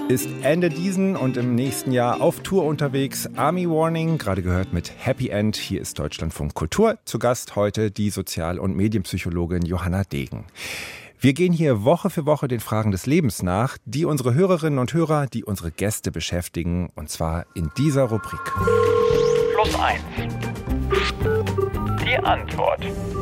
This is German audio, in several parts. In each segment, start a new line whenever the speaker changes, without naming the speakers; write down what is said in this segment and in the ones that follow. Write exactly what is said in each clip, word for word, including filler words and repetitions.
ist Ende diesen und im nächsten Jahr auf Tour unterwegs. Army Warning, gerade gehört mit Happy End. Hier ist Deutschlandfunk Kultur. Zu Gast heute die Sozial- und Medienpsychologin Johanna Degen. Wir gehen hier Woche für Woche den Fragen des Lebens nach, die unsere Hörerinnen und Hörer, die unsere Gäste beschäftigen. Und zwar in dieser Rubrik.
Plus eins. Die Antwort.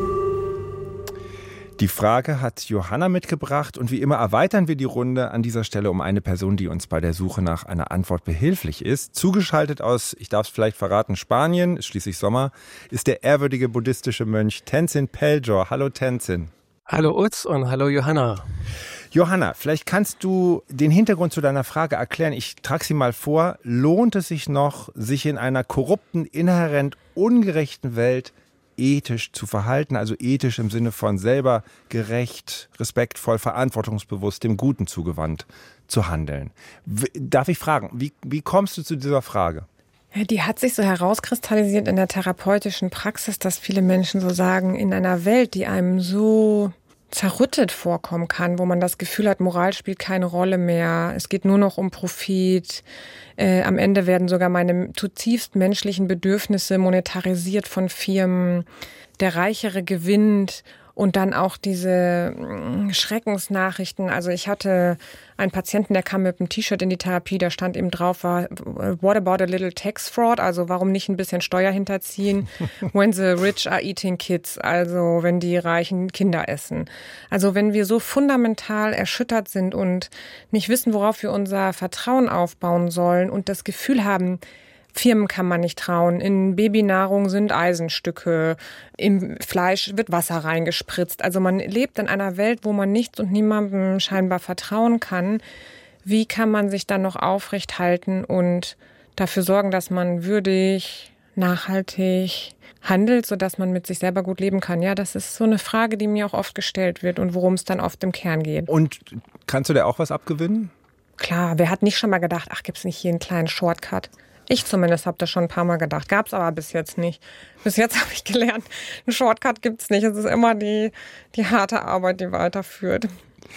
Die Frage hat Johanna mitgebracht und wie immer erweitern wir die Runde an dieser Stelle um eine Person, die uns bei der Suche nach einer Antwort behilflich ist. Zugeschaltet aus, ich darf es vielleicht verraten, Spanien, ist schließlich Sommer, ist der ehrwürdige buddhistische Mönch Tenzin Peltor. Hallo Tenzin.
Hallo Utz und hallo Johanna.
Johanna, vielleicht kannst du den Hintergrund zu deiner Frage erklären. Ich trage sie mal vor. Lohnt es sich noch, sich in einer korrupten, inhärent ungerechten Welt ethisch zu verhalten, also ethisch im Sinne von selber gerecht, respektvoll, verantwortungsbewusst, dem Guten zugewandt zu handeln? W- Darf ich fragen, wie, wie kommst du zu dieser Frage?
Ja, die hat sich so herauskristallisiert in der therapeutischen Praxis, dass viele Menschen so sagen, in einer Welt, die einem so zerrüttet vorkommen kann, wo man das Gefühl hat, Moral spielt keine Rolle mehr, es geht nur noch um Profit. Äh, am Ende werden sogar meine zutiefst menschlichen Bedürfnisse monetarisiert von Firmen. Der Reichere gewinnt und dann auch diese mh, Schreckensnachrichten. Also ich hatte einen Patienten, der kam mit einem T-Shirt in die Therapie, da stand eben drauf, war, what about a little tax fraud? Also warum nicht ein bisschen Steuer hinterziehen? When the rich are eating kids, also wenn die Reichen Kinder essen. Also wenn wir so fundamental erschüttert sind und nicht wissen, worauf wir unser Vertrauen aufbauen sollen und das Gefühl haben, Firmen kann man nicht trauen. In Babynahrung sind Eisenstücke, im Fleisch wird Wasser reingespritzt. Also man lebt in einer Welt, wo man nichts und niemandem scheinbar vertrauen kann. Wie kann man sich dann noch aufrecht halten und dafür sorgen, dass man würdig, nachhaltig handelt, sodass man mit sich selber gut leben kann? Ja, das ist so eine Frage, die mir auch oft gestellt wird und worum es dann oft im Kern geht.
Und kannst du dir auch was abgewinnen?
Klar, wer hat nicht schon mal gedacht, ach, gibt's nicht hier einen kleinen Shortcut? Ich zumindest habe das schon ein paar Mal gedacht. Gab's aber bis jetzt nicht. Bis jetzt habe ich gelernt, einen Shortcut gibt's nicht. Es ist immer die, die harte Arbeit, die weiterführt.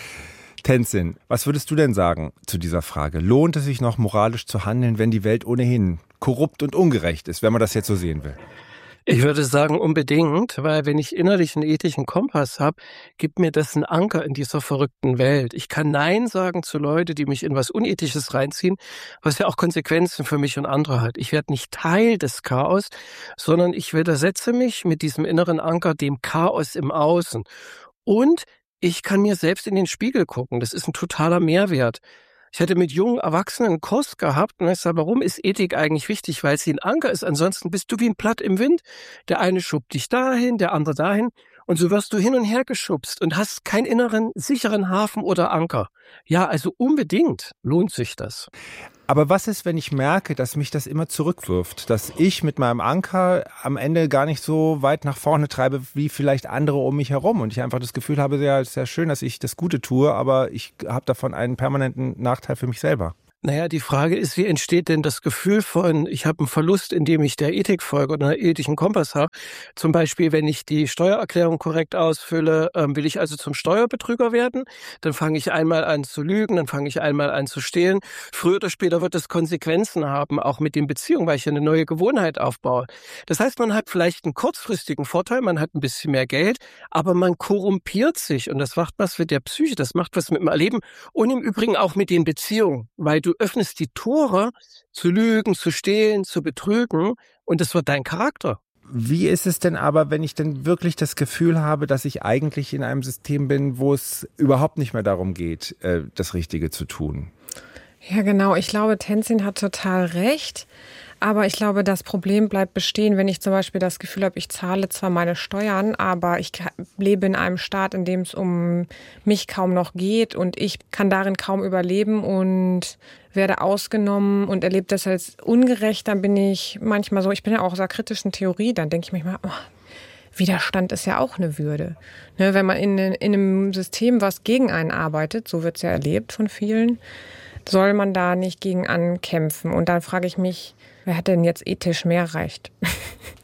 Tenzin, was würdest du denn sagen zu dieser Frage? Lohnt es sich noch moralisch zu handeln, wenn die Welt ohnehin korrupt und ungerecht ist, wenn man das jetzt so sehen will?
Ich würde sagen unbedingt, weil wenn ich innerlich einen ethischen Kompass habe, gibt mir das einen Anker in dieser verrückten Welt. Ich kann Nein sagen zu Leuten, die mich in was Unethisches reinziehen, was ja auch Konsequenzen für mich und andere hat. Ich werde nicht Teil des Chaos, sondern ich widersetze mich mit diesem inneren Anker dem Chaos im Außen. Und ich kann mir selbst in den Spiegel gucken. Das ist ein totaler Mehrwert. Ich hätte mit jungen Erwachsenen einen Kurs gehabt und ich sage, warum ist Ethik eigentlich wichtig? Weil sie ein Anker ist. Ansonsten bist du wie ein Blatt im Wind. Der eine schubt dich dahin, der andere dahin. Und so wirst du hin und her geschubst und hast keinen inneren, sicheren Hafen oder Anker. Ja, also unbedingt lohnt sich das.
Aber was ist, wenn ich merke, dass mich das immer zurückwirft? Dass ich mit meinem Anker am Ende gar nicht so weit nach vorne treibe, wie vielleicht andere um mich herum. Und ich einfach das Gefühl habe, ja, es ist ja schön, dass ich das Gute tue, aber ich habe davon einen permanenten Nachteil für mich selber.
Naja, die Frage ist, wie entsteht denn das Gefühl von, ich habe einen Verlust, indem ich der Ethik folge oder einen ethischen Kompass habe. Zum Beispiel, wenn ich die Steuererklärung korrekt ausfülle, ähm, will ich also zum Steuerbetrüger werden, dann fange ich einmal an zu lügen, dann fange ich einmal an zu stehlen. Früher oder später wird das Konsequenzen haben, auch mit den Beziehungen, weil ich eine neue Gewohnheit aufbaue. Das heißt, man hat vielleicht einen kurzfristigen Vorteil, man hat ein bisschen mehr Geld, aber man korrumpiert sich und das macht was mit der Psyche, das macht was mit dem Erleben und im Übrigen auch mit den Beziehungen, weil du Du öffnest die Tore zu lügen, zu stehlen, zu betrügen und das wird dein Charakter.
Wie ist es denn aber, wenn ich denn wirklich das Gefühl habe, dass ich eigentlich in einem System bin, wo es überhaupt nicht mehr darum geht, das Richtige zu tun?
Ja, genau. Ich glaube, Tenzin hat total recht. Aber ich glaube, das Problem bleibt bestehen, wenn ich zum Beispiel das Gefühl habe, ich zahle zwar meine Steuern, aber ich lebe in einem Staat, in dem es um mich kaum noch geht und ich kann darin kaum überleben und werde ausgenommen und erlebe das als ungerecht. Dann bin ich manchmal so, ich bin ja auch aus der kritischen Theorie, dann denke ich manchmal, oh, Widerstand ist ja auch eine Würde. Ne, wenn man in, in einem System, was gegen einen arbeitet, so wird es ja erlebt von vielen, soll man da nicht gegen ankämpfen. Und dann frage ich mich, wer hat denn jetzt ethisch mehr Recht?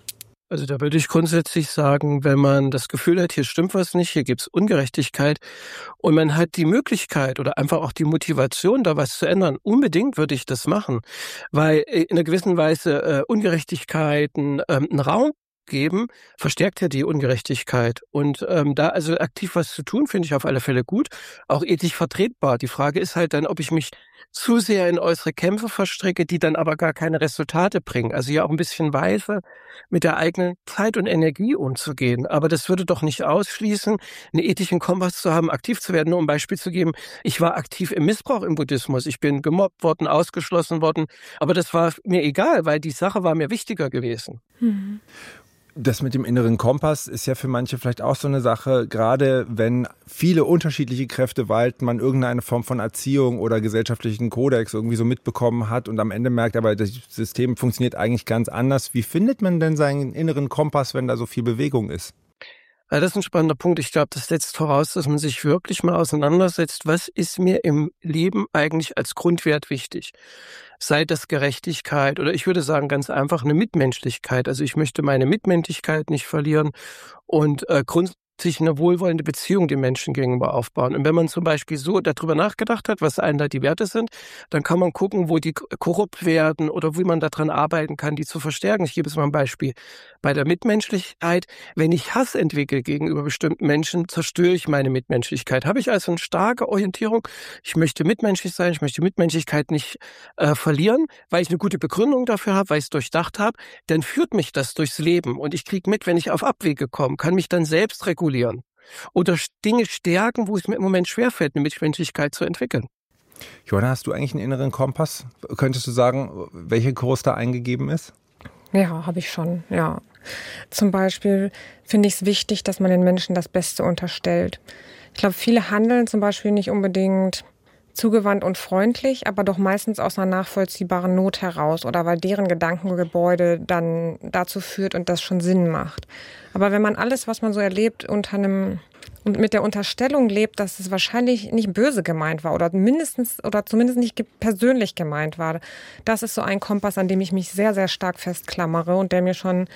Also da würde ich grundsätzlich sagen, wenn man das Gefühl hat, hier stimmt was nicht, hier gibt's Ungerechtigkeit und man hat die Möglichkeit oder einfach auch die Motivation, da was zu ändern, unbedingt würde ich das machen, weil in einer gewissen Weise äh, Ungerechtigkeiten ähm, einen Raum geben, verstärkt ja die Ungerechtigkeit. Und ähm, da also aktiv was zu tun, finde ich auf alle Fälle gut, auch ethisch vertretbar. Die Frage ist halt dann, ob ich mich zu sehr in äußere Kämpfe verstricke, die dann aber gar keine Resultate bringen. Also ja auch ein bisschen weise mit der eigenen Zeit und Energie umzugehen. Aber das würde doch nicht ausschließen, einen ethischen Kompass zu haben, aktiv zu werden. Nur um ein Beispiel zu geben, ich war aktiv im Missbrauch im Buddhismus. Ich bin gemobbt worden, ausgeschlossen worden. Aber das war mir egal, weil die Sache war mir wichtiger gewesen.
Mhm.
Das mit dem inneren Kompass ist ja für manche vielleicht auch so eine Sache, gerade wenn viele unterschiedliche Kräfte walten, man irgendeine Form von Erziehung oder gesellschaftlichen Kodex irgendwie so mitbekommen hat und am Ende merkt, aber das System funktioniert eigentlich ganz anders. Wie findet man denn seinen inneren Kompass, wenn da so viel Bewegung ist?
Ja, das ist ein spannender Punkt. Ich glaube, das setzt voraus, dass man sich wirklich mal auseinandersetzt, was ist mir im Leben eigentlich als Grundwert wichtig? Sei das Gerechtigkeit oder ich würde sagen ganz einfach eine Mitmenschlichkeit. Also ich möchte meine Mitmenschlichkeit nicht verlieren und äh, grundsätzlich eine wohlwollende Beziehung den Menschen gegenüber aufbauen. Und wenn man zum Beispiel so darüber nachgedacht hat, was einen da die Werte sind, dann kann man gucken, wo die korrupt werden oder wie man daran arbeiten kann, die zu verstärken. Ich gebe es mal ein Beispiel. Bei der Mitmenschlichkeit, wenn ich Hass entwickle gegenüber bestimmten Menschen, zerstöre ich meine Mitmenschlichkeit. Habe ich also eine starke Orientierung, ich möchte mitmenschlich sein, ich möchte Mitmenschlichkeit nicht äh, verlieren, weil ich eine gute Begründung dafür habe, weil ich es durchdacht habe, dann führt mich das durchs Leben und ich kriege mit, wenn ich auf Abwege komme, kann mich dann selbst regulieren. Oder Dinge stärken, wo es mir im Moment schwerfällt, eine Mitmenschlichkeit zu entwickeln.
Johanna, hast du eigentlich einen inneren Kompass? Könntest du sagen, welcher Kurs da eingegeben ist?
Ja, habe ich schon, ja. Zum Beispiel finde ich es wichtig, dass man den Menschen das Beste unterstellt. Ich glaube, viele handeln zum Beispiel nicht unbedingt zugewandt und freundlich, aber doch meistens aus einer nachvollziehbaren Not heraus oder weil deren Gedankengebäude dann dazu führt und das schon Sinn macht. Aber wenn man alles, was man so erlebt, unter einem und mit der Unterstellung lebt, dass es wahrscheinlich nicht böse gemeint war oder mindestens oder zumindest nicht persönlich gemeint war, das ist so ein Kompass, an dem ich mich sehr, sehr stark festklammere und der mir schon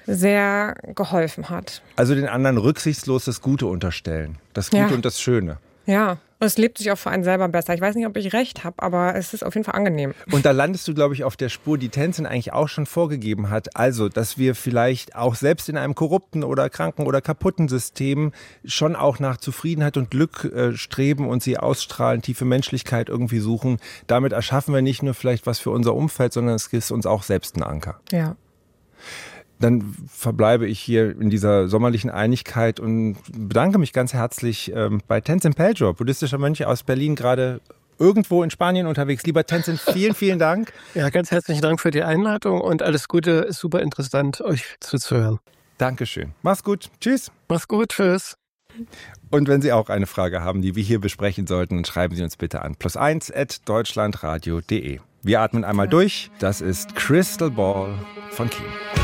sehr geholfen hat.
Also den anderen rücksichtslos das Gute unterstellen, das Gute
Ja.
und das Schöne.
Ja, es lebt sich auch für einen selber besser. Ich weiß nicht, ob ich recht habe, aber es ist auf jeden Fall angenehm.
Und da landest du, glaube ich, auf der Spur, die Tenzin eigentlich auch schon vorgegeben hat. Also, dass wir vielleicht auch selbst in einem korrupten oder kranken oder kaputten System schon auch nach Zufriedenheit und Glück äh, streben und sie ausstrahlen, tiefe Menschlichkeit irgendwie suchen. Damit erschaffen wir nicht nur vielleicht was für unser Umfeld, sondern es ist uns auch selbst ein Anker.
Ja.
Dann verbleibe ich hier in dieser sommerlichen Einigkeit und bedanke mich ganz herzlich ähm, bei Tenzin Peltor, buddhistischer Mönch aus Berlin, gerade irgendwo in Spanien unterwegs. Lieber Tenzin, vielen, vielen Dank.
Ja, ganz herzlichen Dank für die Einladung und alles Gute. Ist super interessant, euch zuzuhören.
Dankeschön. Mach's gut. Tschüss.
Mach's gut. Tschüss.
Und wenn Sie auch eine Frage haben, die wir hier besprechen sollten, dann schreiben Sie uns bitte an plus eins at deutschlandradio punkt de. Wir atmen einmal durch. Das ist Crystal Ball von Keane.